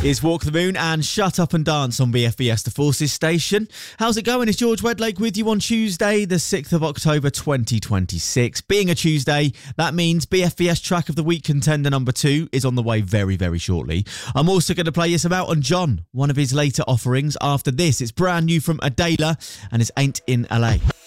It's Walk the Moon and Shut Up and Dance on BFBS The Forces station. How's it going? It's George Wedlake with you on Tuesday, the 6th of October 2026. Being a Tuesday, that means BFBS Track of the Week contender number 2 is on the way very, very shortly. I'm also going to play you some Elton John, one of his later offerings. After this, it's brand new from Adela and it's Ain't in LA.